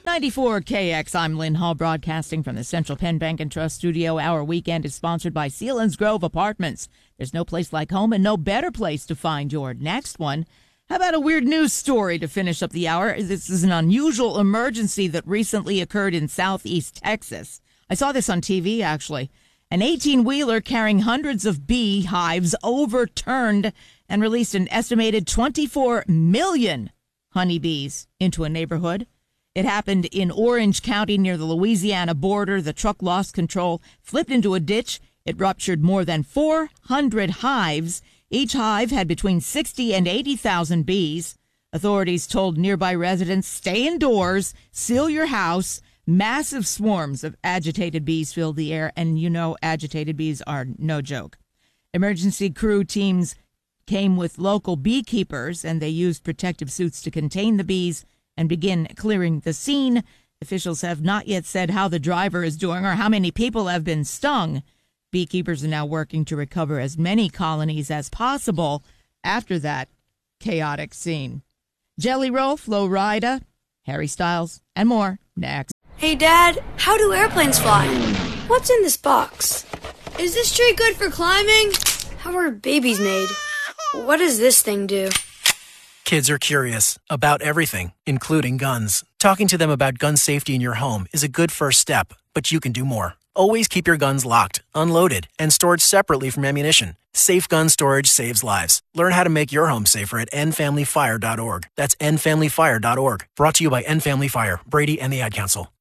94 KX, I'm Lynn Hall, broadcasting from the Central Penn Bank and Trust Studio. Our weekend is sponsored by Selinsgrove Apartments. There's no place like home and no better place to find your next one. How about a weird news story to finish up the hour? This is an unusual emergency that recently occurred in southeast Texas. I saw this on TV, actually. An 18-wheeler carrying hundreds of beehives overturned and released an estimated 24 million honeybees into a neighborhood. It happened in Orange County near the Louisiana border. The truck lost control, flipped into a ditch. It ruptured more than 400 hives. Each hive had between 60 and 80,000 bees. Authorities told nearby residents, stay indoors, seal your house. Massive swarms of agitated bees filled the air, and you know agitated bees are no joke. Emergency crew teams came with local beekeepers, and they used protective suits to contain the bees and begin clearing the scene. Officials have not yet said how the driver is doing or how many people have been stung. Beekeepers are now working to recover as many colonies as possible after that chaotic scene. Jelly Roll, Flo Rida, Harry Styles, and more next. Hey, Dad, how do airplanes fly? What's in this box? Is this tree good for climbing? How are babies made? What does this thing do? Kids are curious about everything, including guns. Talking to them about gun safety in your home is a good first step, but you can do more. Always keep your guns locked, unloaded, and stored separately from ammunition. Safe gun storage saves lives. Learn how to make your home safer at endfamilyfire.org. That's endfamilyfire.org. Brought to you by End Family Fire, Brady, and the Ad Council.